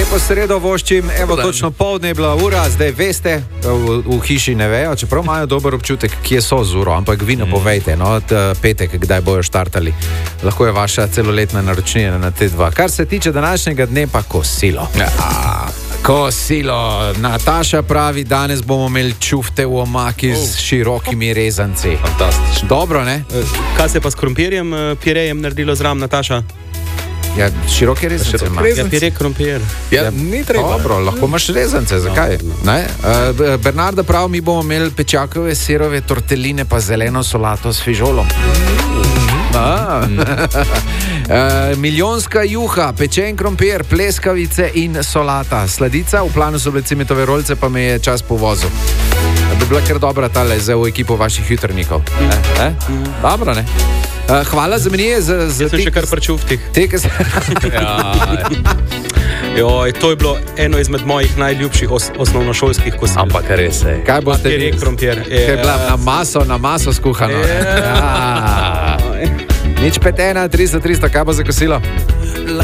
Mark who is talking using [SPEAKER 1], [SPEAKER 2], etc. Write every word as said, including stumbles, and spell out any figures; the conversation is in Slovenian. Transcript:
[SPEAKER 1] Lepo sredo voščim, evo točno poldne je bila ura, zdaj veste, v, v hiši ne vejo, čeprav imajo dober občutek, kje so z uro, ampak vi napovejte, no, petek, kdaj bojo štartali. Lahko je vaša celoletna naročnina na te dva. Kar se tiče današnjega dne, pa kosilo. Ja. Kosilo. Nataša pravi, danes bomo imeli čufte v omaki z širokimi rezanci.
[SPEAKER 2] Fantastično.
[SPEAKER 1] Dobro, ne?
[SPEAKER 2] Kaj se pa s krompirjem, pirejem naredilo zram, Nataša?
[SPEAKER 1] Ja, široke rezance ima.
[SPEAKER 2] Ja, pire krompir.
[SPEAKER 1] Ja, ni treba. Dobro, lahko imaš rezance, zakaj? Ne? Uh, Bernarda pravi, mi bomo imeli pečakove sirove torteline pa zeleno solato s fižolom. Ah. uh, milijonska juha, pečen krompir, pleskavice in solata. Sladica, v planu so bile cimetove rolce, pa me je čas povozil. Bi bila kar dobra tale za v ekipo vaših jutrnikov. Eh? Eh? Dobro, ne? Uh, hvala za menije. Za, za
[SPEAKER 2] Jaz sem še kar prčuftih.
[SPEAKER 1] Se...
[SPEAKER 2] ja. Joj, to je bilo eno izmed mojih najljubših os, osnovnošolskih kosil.
[SPEAKER 3] Ampak res je.
[SPEAKER 1] Kaj boste
[SPEAKER 2] vi? Krompir.
[SPEAKER 1] Kaj je bila na maso, na maso skuhano. Ja. Nič pet ena, tristo, tristo, kaj bo za kosilo?